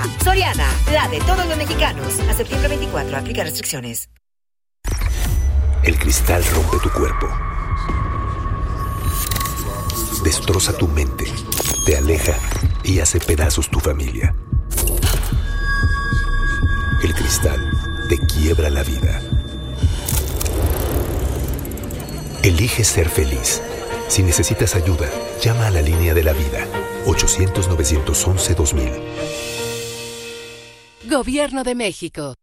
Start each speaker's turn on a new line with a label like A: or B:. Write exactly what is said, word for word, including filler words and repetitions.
A: Soriana, la de todos los mexicanos. A septiembre veinticuatro, aplica restricciones.
B: El cristal rompe tu cuerpo. Destroza tu mente. Te aleja y hace pedazos tu familia. El cristal te quiebra la vida. Elige ser feliz. Si necesitas ayuda, llama a la línea de la vida. ochocientos, novecientos once, dos mil.
C: Gobierno de México.